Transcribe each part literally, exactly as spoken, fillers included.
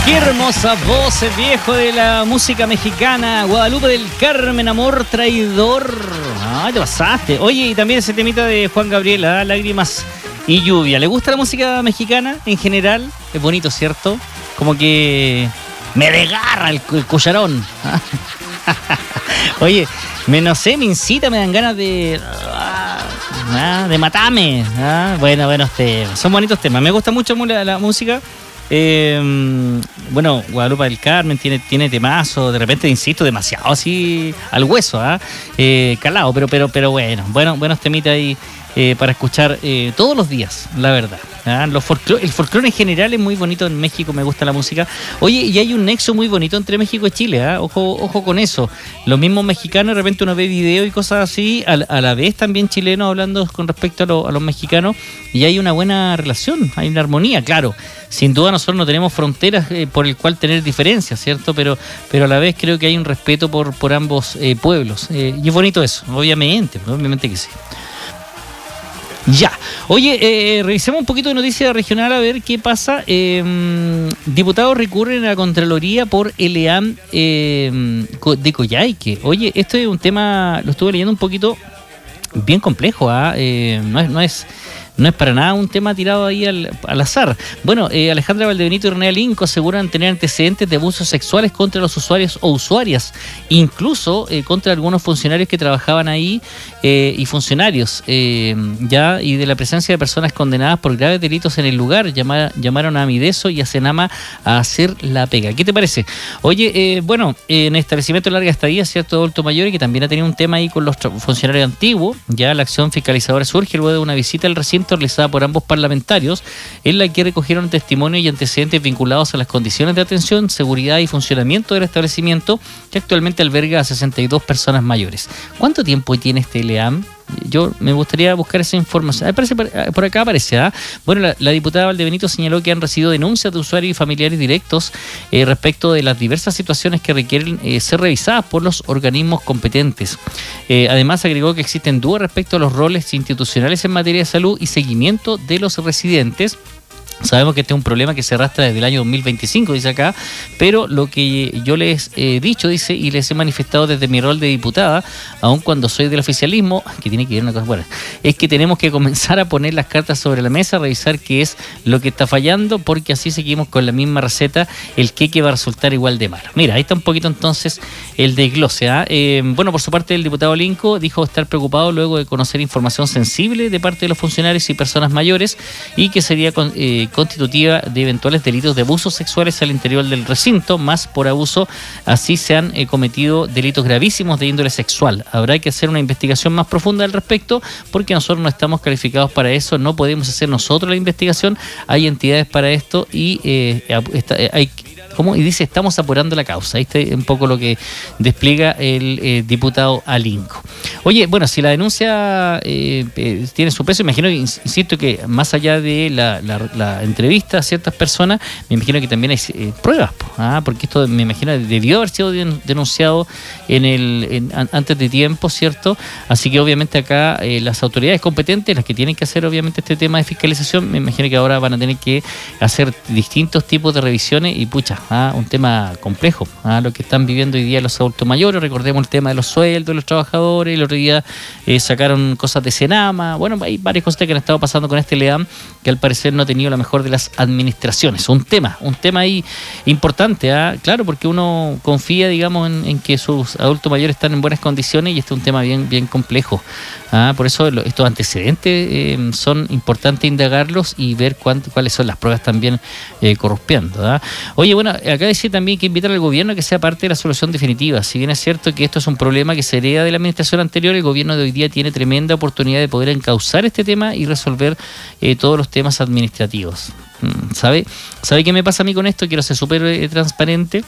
Qué hermosa voz, el viejo de la música mexicana, Guadalupe del Carmen, Amor Traidor. Ah, te pasaste. Oye, y también ese temita de Juan Gabriel, ¿eh? Lágrimas y lluvia. ¿Le gusta la música mexicana en general? Es bonito, ¿cierto? Como que me desgarra el, el cucharón. Oye, me no sé, me incita, me dan ganas de... Ah, de matarme. Ah, bueno, buenos temas. Son bonitos temas. Me gusta mucho la, la música. Eh, bueno, Guadalupe del Carmen tiene, tiene temazo, de repente insisto, demasiado así al hueso, ¿eh? Eh, calado, pero, pero, pero bueno, bueno, buenos temitas ahí eh, para escuchar eh, todos los días, la verdad. ¿eh? Los folclore, el folclore en general es muy bonito en México, me gusta la música. Oye, y hay un nexo muy bonito entre México y Chile, ¿eh? ojo, ojo con eso. Los mismos mexicanos, de repente uno ve videos y cosas así, a, a la vez también chilenos hablando con respecto a, lo, a los mexicanos, y hay una buena relación, hay una armonía, claro. Sin duda nosotros no tenemos fronteras eh, por el cual tener diferencias, ¿cierto? Pero, pero a la vez creo que hay un respeto por, por ambos eh, pueblos. Eh, y es bonito eso, obviamente, obviamente que sí. Ya. Oye, eh, revisemos un poquito de noticia regional a ver qué pasa. Eh, diputados recurren a la Contraloría por el E A M eh, de Coyhaique. Oye, esto es un tema, lo estuve leyendo un poquito bien complejo, ¿ah? ¿eh? No es... No es No es para nada un tema tirado ahí al, al azar. Bueno, eh, Alejandra Valdebenito y René Alinco aseguran tener antecedentes de abusos sexuales contra los usuarios o usuarias, incluso eh, contra algunos funcionarios que trabajaban ahí eh, y funcionarios, eh, ya y de la presencia de personas condenadas por graves delitos en el lugar. Llama, llamaron a Mideso y a Senama a hacer la pega. ¿Qué te parece? Oye, eh, bueno, en establecimiento de larga estadía, ¿cierto? Adulto mayor, y que también ha tenido un tema ahí con los funcionarios antiguos, ya la acción fiscalizadora surge luego de una visita al recinto realizada por ambos parlamentarios, en la que recogieron testimonio y antecedentes vinculados a las condiciones de atención, seguridad y funcionamiento del establecimiento, que actualmente alberga a sesenta y dos personas mayores. ¿Cuánto tiempo tiene este L E A M? Yo me gustaría buscar esa información. Aparece, por acá aparece, ¿eh? Bueno, la, la diputada Valdebenito señaló que han recibido denuncias de usuarios y familiares directos eh, respecto de las diversas situaciones que requieren eh, ser revisadas por los organismos competentes. Eh, además, agregó que existen dudas respecto a los roles institucionales en materia de salud y seguimiento de los residentes. Sabemos que este es un problema que se arrastra desde el año dos mil veinticinco, dice acá, pero lo que yo les he dicho, dice, y les he manifestado desde mi rol de diputada, aun cuando soy del oficialismo, que tiene que ir una cosa buena, es que tenemos que comenzar a poner las cartas sobre la mesa, revisar qué es lo que está fallando, porque así seguimos con la misma receta, el queque va a resultar igual de malo. Mira, ahí está un poquito entonces el desglose. ¿eh? Eh, bueno, por su parte el diputado Linco dijo estar preocupado luego de conocer información sensible de parte de los funcionarios y personas mayores, y que sería con, eh, constitutiva de eventuales delitos de abusos sexuales al interior del recinto, más por abuso, así se han eh, cometido delitos gravísimos de índole sexual. Habrá que hacer una investigación más profunda al respecto, porque nosotros no estamos calificados para eso, no podemos hacer nosotros la investigación, hay entidades para esto y eh, está, hay ¿Cómo? Y dice, estamos apurando la causa. Ahí está un poco lo que despliega el eh, diputado Alinco. Oye, bueno, si la denuncia eh, eh, tiene su peso, imagino, insisto, que más allá de la, la, la entrevista a ciertas personas, me imagino que también hay eh, pruebas, ¿ah? Porque esto, me imagino, debió haber sido denunciado en el en, antes de tiempo, ¿cierto? Así que obviamente acá eh, las autoridades competentes, las que tienen que hacer obviamente este tema de fiscalización, me imagino que ahora van a tener que hacer distintos tipos de revisiones y pucha, ¿ah? Un tema complejo, ¿ah? Lo que están viviendo hoy día los adultos mayores. Recordemos el tema de los sueldos de los trabajadores. El otro día eh, sacaron cosas de Senama. Bueno, hay varias cosas que han estado pasando con este L E A M, que al parecer no ha tenido la mejor de las administraciones. Un tema, un tema ahí importante, ¿ah? Claro, porque uno confía, digamos, en, en que sus adultos mayores están en buenas condiciones, y este es un tema bien, bien complejo. ¿Ah? Por eso lo, estos antecedentes eh, son importantes indagarlos y ver cuánto, cuáles son las pruebas también eh, corrompiendo. ¿Ah? Oye, bueno, acá decía también que invitar al gobierno a que sea parte de la solución definitiva. Si bien es cierto que esto es un problema que se hereda de la administración anterior, el gobierno de hoy día tiene tremenda oportunidad de poder encauzar este tema y resolver eh, todos los temas administrativos. ¿Sabe? ¿Sabe qué me pasa a mí con esto? Quiero ser súper eh, transparente.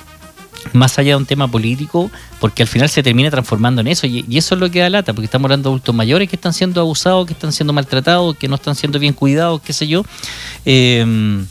Más allá de un tema político, porque al final se termina transformando en eso, y, y eso es lo que da lata, porque estamos hablando de adultos mayores que están siendo abusados, que están siendo maltratados, que no están siendo bien cuidados, qué sé yo. Eh,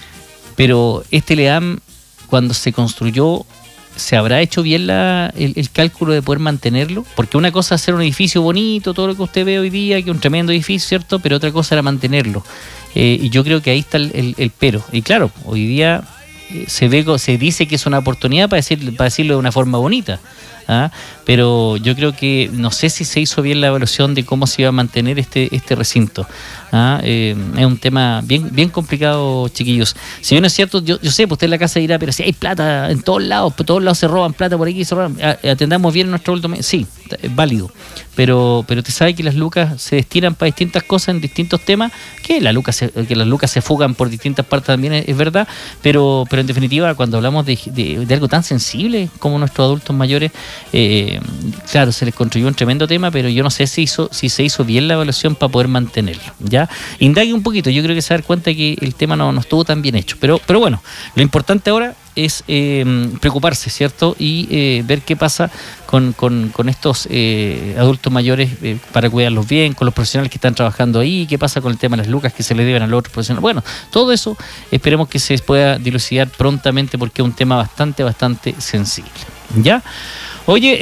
pero este L E A M, cuando se construyó, ¿se habrá hecho bien la, el, el cálculo de poder mantenerlo? Porque una cosa es hacer un edificio bonito, todo lo que usted ve hoy día, que es un tremendo edificio, ¿cierto? Pero otra cosa era mantenerlo. Eh, y yo creo que ahí está el, el, el pero. Y claro, hoy día eh, se ve, se dice que es una oportunidad para, decir, para decirlo de una forma bonita. ¿Ah? Pero yo creo que no sé si se hizo bien la evaluación de cómo se iba a mantener este este recinto. ¿Ah? Eh, es un tema bien bien complicado, chiquillos. Si bien es cierto, yo, yo sé, pues usted en la casa dirá, pero si hay plata en todos lados, por todos lados se roban plata, por aquí se roban, atendamos bien nuestro adulto. Sí, es válido, pero pero usted sabe que las lucas se destinan para distintas cosas en distintos temas, que, la lucas se, que las lucas se fugan por distintas partes también es, es verdad, pero pero en definitiva, cuando hablamos de, de, de algo tan sensible como nuestros adultos mayores, Eh, claro, se les construyó un tremendo tema, pero yo no sé si hizo, si se hizo bien la evaluación para poder mantenerlo. Ya, indague un poquito, yo creo que se da cuenta que el tema no, no estuvo tan bien hecho. Pero, pero bueno, lo importante ahora es eh, preocuparse, ¿cierto? Y eh, ver qué pasa con, con, con estos eh, adultos mayores eh, para cuidarlos bien, con los profesionales que están trabajando ahí, qué pasa con el tema de las lucas que se le deben a los otros profesionales. Bueno, todo eso esperemos que se pueda dilucidar prontamente porque es un tema bastante, bastante sensible. ¿Ya? Oye,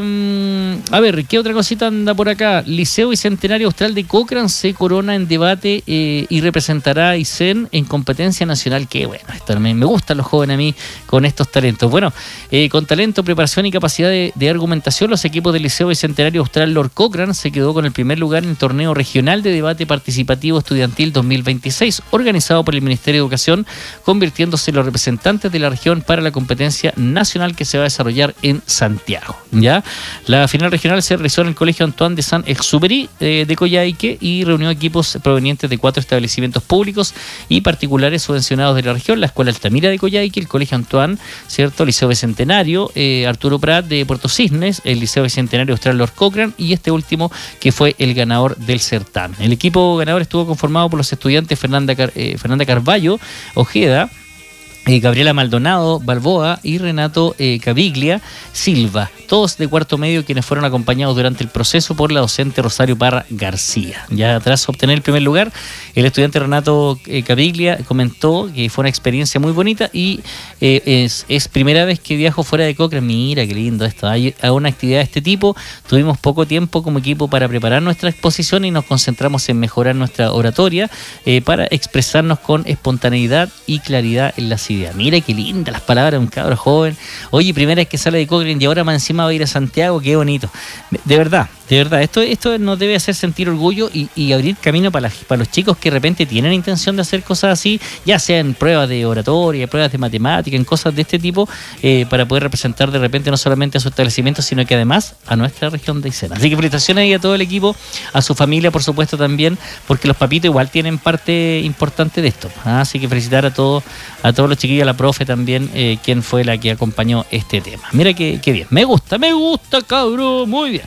eh, a ver, ¿qué otra cosita anda por acá? Liceo Bicentenario Austral de Cochrane se corona en debate eh, y representará a Aysén en competencia nacional. Qué bueno, esto me, me gustan los jóvenes a mí con estos talentos. Bueno, eh, con talento, preparación y capacidad de, de argumentación, los equipos del Liceo Bicentenario Austral Lord Cochrane se quedó con el primer lugar en el torneo regional de debate participativo estudiantil dos mil veintiséis, organizado por el Ministerio de Educación, convirtiéndose en los representantes de la región para la competencia nacional que se va a desarrollar en Santiago. ¿Ya? La final regional se realizó en el Colegio Antoine de Saint-Exupéry eh, de Coyhaique y reunió equipos provenientes de cuatro establecimientos públicos y particulares subvencionados de la región: la Escuela Altamira de Coyhaique, el Colegio Antoine, ¿cierto? Liceo Bicentenario, eh, Arturo Prat de Puerto Cisnes, el Liceo Bicentenario Austral Lord Cochrane y este último que fue el ganador del certamen. El equipo ganador estuvo conformado por los estudiantes Fernanda, Car- eh, Fernanda Carballo Ojeda, Eh, Gabriela Maldonado Balboa y Renato eh, Caviglia Silva, todos de cuarto medio, quienes fueron acompañados durante el proceso por la docente Rosario Parra García. Ya tras obtener el primer lugar, el estudiante Renato eh, Caviglia comentó que fue una experiencia muy bonita y eh, es, es primera vez que viajo fuera de Cochrane. Mira qué lindo esto, hay a una actividad de este tipo. Tuvimos poco tiempo como equipo para preparar nuestra exposición y nos concentramos en mejorar nuestra oratoria eh, para expresarnos con espontaneidad y claridad en las ideas. Mira qué lindas las palabras de un cabro joven. Oye, primera vez que sale de Cochrane y ahora más encima va a ir a Santiago, qué bonito. De verdad, de verdad, esto, esto nos debe hacer sentir orgullo y, y abrir camino para, las, para los chicos que de repente tienen intención de hacer cosas así, ya sea en pruebas de oratoria, pruebas de matemática, en cosas de este tipo, eh, para poder representar de repente no solamente a su establecimiento, sino que además a nuestra región de Aysén. Así que felicitaciones ahí a todo el equipo, a su familia, por supuesto, también, porque los papitos igual tienen parte importante de esto. ¿Ah? Así que felicitar a todos, a todos los chiquillos, a la profe también, eh, quien fue la que acompañó este tema. Mira qué, qué bien, me gusta, me gusta, cabrón, muy bien.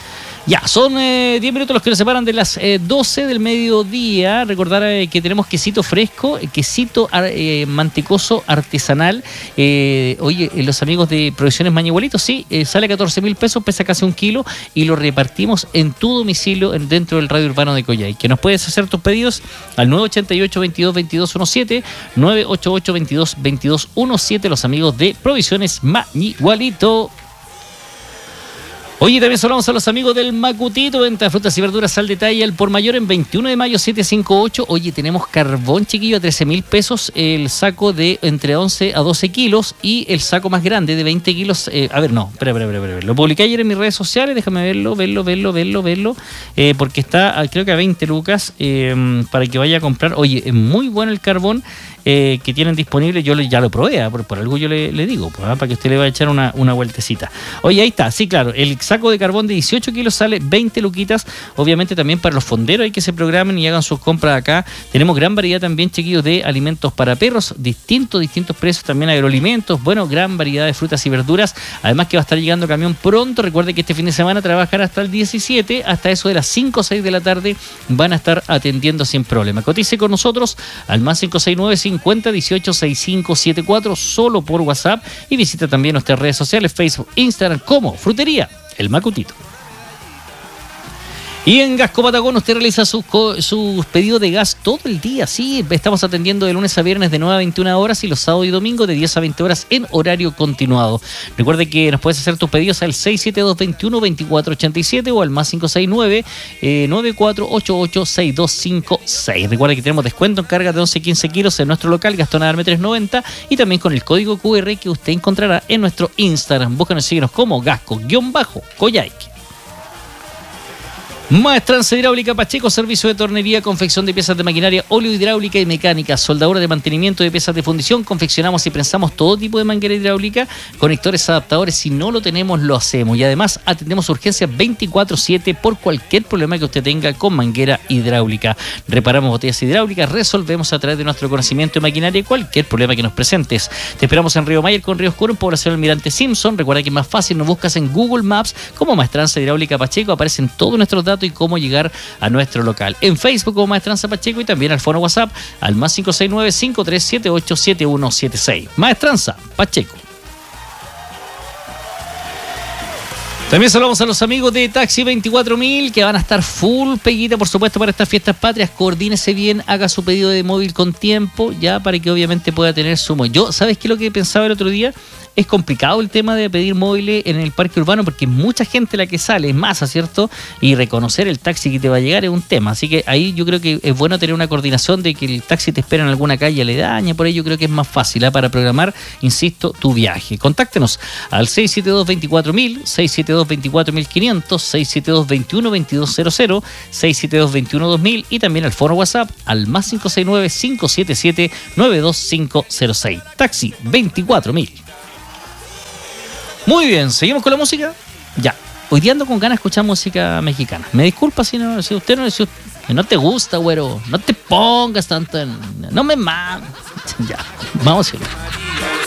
Ya, son eh, diez minutos los que nos separan de las eh, doce del mediodía. Recordar eh, que tenemos quesito fresco, quesito eh, mantecoso artesanal. Eh, oye, eh, los amigos de Provisiones Mañigualitos, sí, eh, sale a catorce mil pesos, pesa casi un kilo y lo repartimos en tu domicilio en, dentro del radio urbano de Coyhaique. Que nos puedes hacer tus pedidos al nueve ochenta y ocho, veintidós, veintidós diecisiete, nueve ochenta y ocho, veintidós, veintidós diecisiete, los amigos de Provisiones Mañigualito. Oye, también saludamos a los amigos del Macutito, venta de frutas y verduras al detalle al por mayor en veintiuno de mayo setecientos cincuenta y ocho. Oye, tenemos carbón, chiquillo, a trece mil pesos, el saco de entre once a doce kilos y el saco más grande de veinte kilos. Eh, a ver, no, espera, espera, espera, espera. Lo publiqué ayer en mis redes sociales, déjame verlo, verlo, verlo, verlo, verlo, eh, porque está, creo que a veinte lucas, eh, para que vaya a comprar. Oye, es muy bueno el carbón eh, que tienen disponible, yo ya lo probé, ¿eh? por, por algo yo le, le digo, pues, ¿eh? Para que usted le vaya a echar una, una vueltecita. Oye, ahí está, sí, claro, el saco de carbón de dieciocho kilos sale veinte luquitas, obviamente también para los fonderos hay que se programen y hagan sus compras acá. Tenemos gran variedad también, chiquillos, de alimentos para perros, distintos, distintos precios, también agroalimentos, bueno, gran variedad de frutas y verduras, además que va a estar llegando camión pronto. Recuerde que este fin de semana trabajan hasta el diecisiete, hasta eso de las cinco o seis de la tarde van a estar atendiendo sin problema. Cotice con nosotros al más cinco seis nueve, cincuenta, dieciocho, sesenta y cinco setenta y cuatro, solo por WhatsApp, y visita también nuestras redes sociales, Facebook, Instagram, como Frutería El Macutito. Y en Gasco Patagón usted realiza sus su pedidos de gas todo el día, sí. Estamos atendiendo de lunes a viernes de nueve a veintiuna horas y los sábados y domingos de diez a veinte horas en horario continuado. Recuerde que nos puedes hacer tus pedidos al seis siete dos, veintiuno, veinticuatro ochenta y siete o al más cinco seis nueve, nueve cuatro ocho ocho, seis dos cinco seis. Recuerda que tenemos descuento en carga de once a quince kilos en nuestro local Gastón Adame trescientos noventa y también con el código Q R que usted encontrará en nuestro Instagram. Búscanos y síguenos como Gasco-Coyhaique. Maestranza Hidráulica Pacheco, servicio de tornería, confección de piezas de maquinaria, óleo hidráulica y mecánica, soldadura de mantenimiento de piezas de fundición, confeccionamos y prensamos todo tipo de manguera hidráulica, conectores adaptadores, si no lo tenemos lo hacemos y además atendemos urgencias veinticuatro siete por cualquier problema que usted tenga con manguera hidráulica. Reparamos botellas hidráulicas, resolvemos a través de nuestro conocimiento de maquinaria cualquier problema que nos presentes. Te esperamos en Río Mayer con Río Oscuro, en Población Almirante Simpson. Recuerda que es más fácil, nos buscas en Google Maps como Maestranza Hidráulica Pacheco, aparecen todos nuestros datos y cómo llegar a nuestro local. En Facebook como Maestranza Pacheco y también al fono WhatsApp al más cinco seis nueve, cinco tres siete ocho, siete uno siete seis. Maestranza Pacheco. También saludamos a los amigos de Taxi veinticuatro mil que van a estar full peguita, por supuesto, para estas fiestas patrias. Coordínese bien, haga su pedido de móvil con tiempo, ya para que obviamente pueda tener su móvil. Yo, ¿sabes qué es lo que pensaba el otro día? Es complicado el tema de pedir móviles en el parque urbano porque mucha gente la que sale, es masa, ¿cierto? Y reconocer el taxi que te va a llegar es un tema. Así que ahí yo creo que es bueno tener una coordinación de que el taxi te espera en alguna calle aledaña. Por ahí yo creo que es más fácil, ¿eh? Para programar, insisto, tu viaje. Contáctenos al seis siete dos, veinticuatro mil, seis siete dos, veinticuatro mil quinientos, seis siete dos, veintiuno, veintidós cero cero, seis siete dos, veintiuno, dos mil y también al foro WhatsApp al más cinco seis nueve, cinco siete siete, nueve dos cinco cero seis. Taxi veinticuatro mil. Muy bien, ¿seguimos con la música? Ya, hoy día ando con ganas de escuchar música mexicana. Me disculpa si, no, si usted no, si usted no te gusta, güero. No te pongas tanto en... No me mames. Ya, vamos a ir.